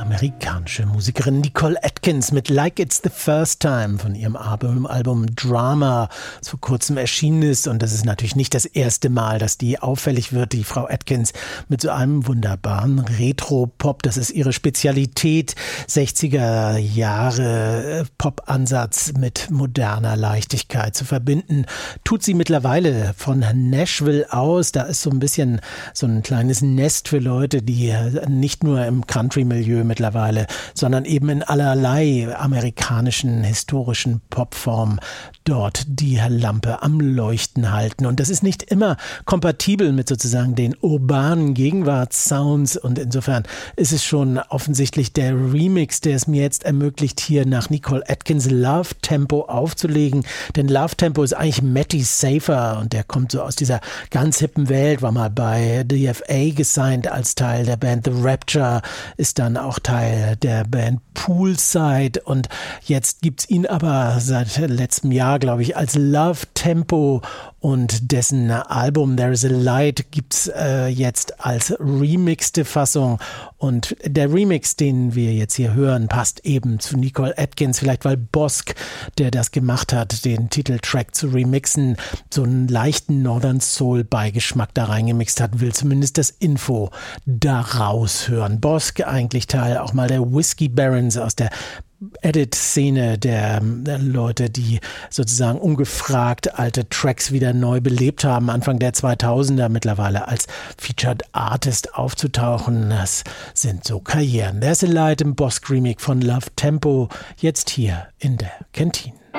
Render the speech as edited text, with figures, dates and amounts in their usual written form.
amerikanische Musikerin Nicole Atkins mit Like It's the First Time von ihrem Album Drama, das vor kurzem erschienen ist. Und das ist natürlich nicht das erste Mal, dass die auffällig wird, die Frau Atkins, mit so einem wunderbaren Retro-Pop. Das ist ihre Spezialität. 60er Jahre Pop-Ansatz mit moderner Leichtigkeit zu verbinden. Tut sie mittlerweile von Nashville aus. Da ist so ein bisschen so ein kleines Nest für Leute, die nicht nur im Country-Milieu mittlerweile, sondern eben in allerlei amerikanischen historischen Popformen dort die Lampe am Leuchten halten. Und das ist nicht immer kompatibel mit sozusagen den urbanen Gegenwartssounds. Und insofern ist es schon offensichtlich der Remix, der es mir jetzt ermöglicht, hier nach Nicole Atkins Love Tempo aufzulegen. Denn Love Tempo ist eigentlich Matty Safer und der kommt so aus dieser ganz hippen Welt, war mal bei DFA gesigned als Teil der Band The Rapture, ist dann auch Teil der Band Poolside und jetzt gibt's ihn aber seit letztem Jahr, glaube ich, als Love Tempo und dessen Album There Is a Light gibt's jetzt als remixte Fassung und der Remix, den wir jetzt hier hören, passt eben zu Nicole Atkins, vielleicht weil Bosk, der das gemacht hat, den Titeltrack zu remixen, so einen leichten Northern Soul Beigeschmack da reingemixt hat, will zumindest das Info da raushören. Bosk, eigentlich Teil auch mal der Whiskey Barons aus der Edit-Szene der Leute, die sozusagen ungefragt alte Tracks wieder neu belebt haben, Anfang der 2000er mittlerweile als Featured Artist aufzutauchen. Das sind so Karrieren. There's a Light im Bosk Remix von Love Tempo, jetzt hier in der Kantine.